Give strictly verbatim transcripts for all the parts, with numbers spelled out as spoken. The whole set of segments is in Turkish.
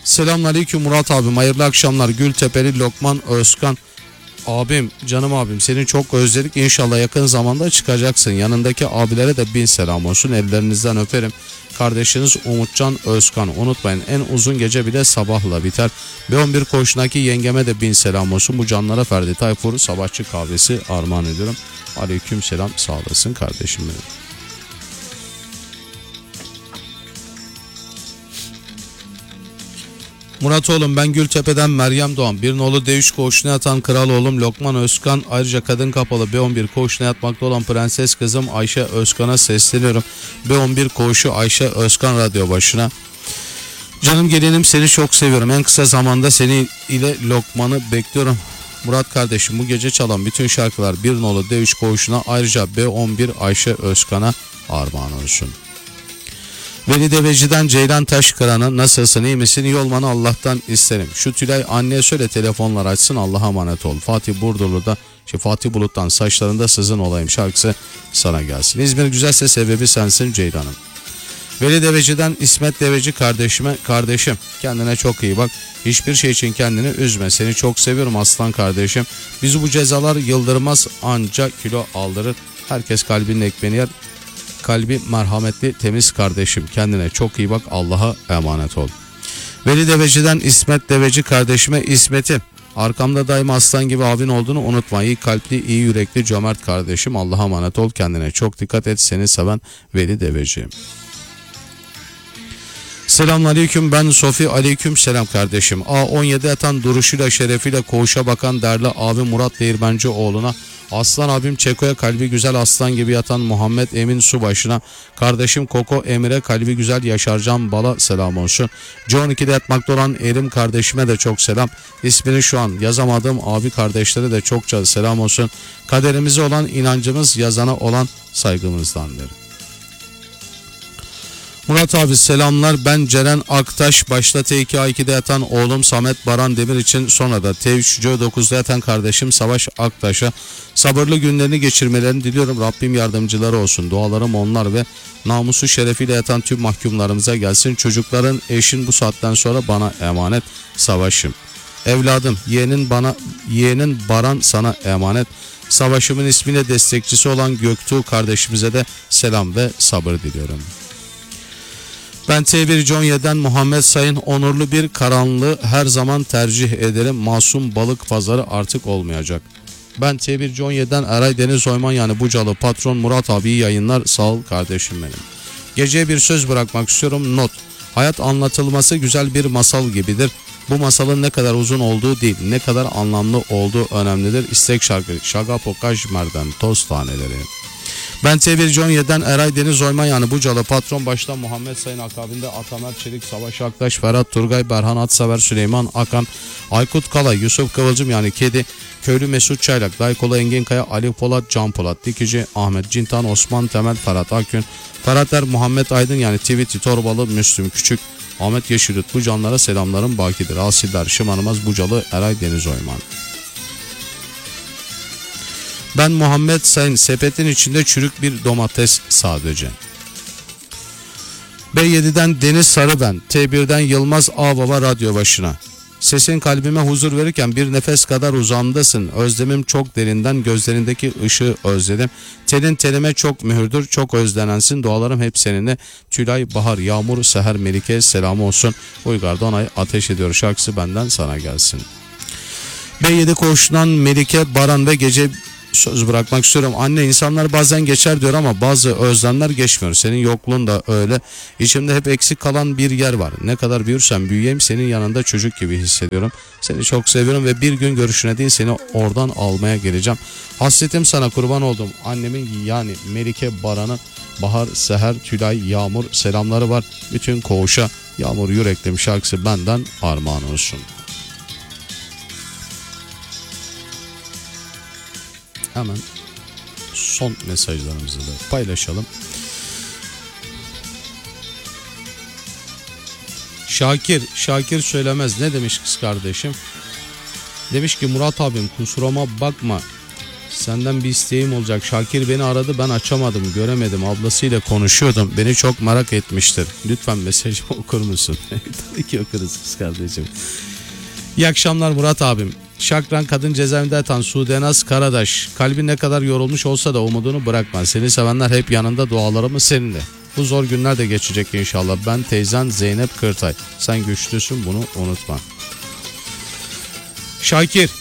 Selamünaleyküm Murat abim, hayırlı akşamlar. Gültepeli Lokman Özkan. Abim, canım abim, seni çok özledik. İnşallah yakın zamanda çıkacaksın. Yanındaki abilere de bin selam olsun. Ellerinizden öperim. Kardeşiniz Umutcan Özkan. Unutmayın, en uzun gece bile sabahla biter. B on bir koğuşundaki yengeme de bin selam olsun. Bu canlara Ferdi Tayfur sabahçı kahvesi armağan ediyorum. Aleyküm selam, sağ olasın kardeşim benim. Murat oğlum, ben Gültepe'den Meryem Doğan. Bir nolu D üç koğuşuna yatan kral oğlum Lokman Özkan. Ayrıca kadın kapalı B on bir koğuşuna yatmakta olan prenses kızım Ayşe Özkan'a sesleniyorum. B on bir koğuşu Ayşe Özkan radyo başına. Canım gelinim, seni çok seviyorum. En kısa zamanda seni ile Lokman'ı bekliyorum. Murat kardeşim, bu gece çalan bütün şarkılar bir nolu D üç koğuşuna, ayrıca B on bir Ayşe Özkan'a armağan olsun. Veli Deveci'den Ceylan Taşkıran'a, nasılsın, iyi misin, iyi olmanı Allah'tan isterim. Şu Tülay anneye söyle telefonlar açsın, Allah'a emanet ol. Fatih Burdurlu'da, şey Fatih Bulut'tan saçlarında sızın olayım şarkısı sana gelsin. İzmir güzelse sebebi sensin Ceylan'ım. Veli Deveci'den İsmet Deveci kardeşime, kardeşim kendine çok iyi bak. Hiçbir şey için kendini üzme. Seni çok seviyorum aslan kardeşim. Bizi bu cezalar yıldırmaz, ancak kilo aldırır. Herkes kalbinin ekmeğini yer. Kalbi merhametli temiz kardeşim, kendine çok iyi bak, Allah'a emanet ol. Veli Deveci'den İsmet Deveci kardeşime, İsmet'im arkamda daima aslan gibi abin olduğunu unutma. İyi kalpli, iyi yürekli, cömert kardeşim, Allah'a emanet ol, kendine çok dikkat et, seni seven Veli Deveci. Selamünaleyküm, ben Sofi, aleyküm selam kardeşim. A on yedi yatan duruşuyla şerefiyle koğuşa bakan değerli abi Murat Değirmencioğlu'na, aslan abim Çeko'ya kalbi güzel aslan gibi yatan Muhammed Emin Subaşı'na, kardeşim Koko Emir'e kalbi güzel Yaşarcan Bal'a selam olsun. C on iki'de yatmakta olan Erim kardeşime de çok selam. İsmini şu an yazamadığım abi kardeşlere de çokça selam olsun. Kaderimize olan inancımız yazana olan saygımızdandır. Murat abi selamlar, ben Ceren Aktaş. Başta T iki A iki'de yatan oğlum Samet Baran Demir için, sonra da T üç C dokuz'da yatan kardeşim Savaş Aktaş'a sabırlı günlerini geçirmelerini diliyorum. Rabbim yardımcıları olsun. Dualarım onlar ve namusu şerefiyle yatan tüm mahkumlarımıza gelsin. Çocukların, eşin bu saatten sonra bana emanet. Savaşım evladım, yeğenin bana yeğenin Baran sana emanet. Savaşımın ismiyle destekçisi olan Göktuğ kardeşimize de selam ve sabır diliyorum. Ben T bir C on yedi'den Muhammed Sayın, onurlu bir karanlığı her zaman tercih ederim. Masum balık pazarı artık olmayacak. Ben T bir C on yedi'den Eray Deniz Oyman, yani Bucalı patron Murat abi, iyi yayınlar, sağ ol kardeşim benim. Geceye bir söz bırakmak istiyorum. Not: hayat anlatılması güzel bir masal gibidir. Bu masalın ne kadar uzun olduğu değil, ne kadar anlamlı olduğu önemlidir. İstek şarkı Şagapo Kajmer'den Toz Taneleri. Ben T bir C on yedi'den Eray Deniz Oyman, yani Bucalı patron, başta Muhammed Sayın akabinde Atamer Çelik, Savaş Aktaş, Ferhat Turgay, Berhan Atsever, Süleyman Akan, Aykut Kala, Yusuf Kıvılcım yani Kedi, Köylü Mesut Çaylak, Daykola Engin Kaya, Ali Polat, Can Polat Dikici, Ahmet Cintan, Osman Temel, Ferhat Akgün, Ferhat Er, Muhammed Aydın yani Tweety Torbalı, Müslüm Küçük, Ahmet Yeşilut. Bu canlara selamlarım bakidir. Asiller şımarmaz Bucalı Eray Deniz Oyman. Ben Muhammed Sayın, sepetin içinde çürük bir domates sadece. B yedi'den Deniz Sarı ben. T bir'den Yılmaz Ağbaba radyo başına. Sesin kalbime huzur verirken bir nefes kadar uzağımdasın. Özlemim çok derinden, gözlerindeki ışığı özledim. Telin telime çok mühürdür, çok özlenensin. Dualarım hep seninle. Tülay, Bahar, Yağmur, Seher, Melike selamı olsun. Uygar Donay ateş ediyor şarkısı benden sana gelsin. B yedi koğuşundan Melike Baran ve gece söz bırakmak istiyorum. Anne, insanlar bazen geçer diyor ama bazı özlemler geçmiyor. Senin yokluğun da öyle. İçimde hep eksik kalan bir yer var. Ne kadar büyürsem büyüyeyim senin yanında çocuk gibi hissediyorum. Seni çok seviyorum ve bir gün görüşüne değil seni oradan almaya geleceğim. Hasretim sana kurban oldum. Annemin yani Melike Baran'ın Bahar, Seher, Tülay, Yağmur selamları var. Bütün koğuşa Yağmur Yüreklim şarkısı benden armağan olsun. Hemen son mesajlarımızı da paylaşalım. Şakir, Şakir söylemez ne demiş kız kardeşim? Demiş ki Murat abim kusuruma bakma. Senden bir isteğim olacak. Şakir beni aradı, ben açamadım, göremedim. Ablasıyla konuşuyordum. Beni çok merak etmiştir. Lütfen mesajımı okur musun? Tabii ki okuruz kız kardeşim. İyi akşamlar Murat abim. Şakran kadın cezaevinde yatan Sudenaz Karadaş. Kalbin ne kadar yorulmuş olsa da umudunu bırakma. Seni sevenler hep yanında, dualarımız seninle. Bu zor günler de geçecek inşallah. Ben teyzen Zeynep Kırtay. Sen güçlüsün, bunu unutma. Şakir.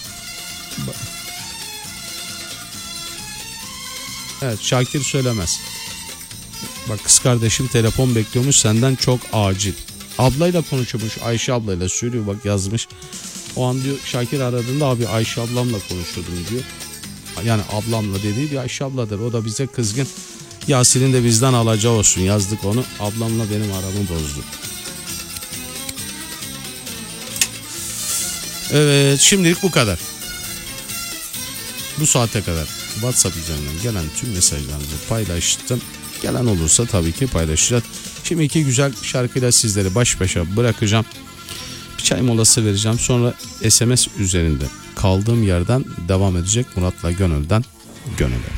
Evet, Şakir söylemez. Bak, kız kardeşim telefon bekliyormuş senden, çok acil. Ablayla konuşmuş, Ayşe ablayla söylüyor, bak yazmış. O an diyor Şakir aradığında abi Ayşe ablamla konuşuyordum diyor. Yani ablamla dediği bir Ayşe abladır. O da bize kızgın. Yasin'in de bizden alacağı olsun, yazdık onu. Ablamla benim aramı bozdu. Evet, şimdilik bu kadar. Bu saate kadar WhatsApp üzerinden gelen tüm mesajlarınızı paylaştım. Gelen olursa tabii ki paylaşacağız. Şimdi iki güzel şarkıyla sizleri baş başa bırakacağım. Bir çay molası vereceğim. Sonra S M S üzerinde kaldığım yerden devam edecek Murat'la Gönül'den Gönül'e.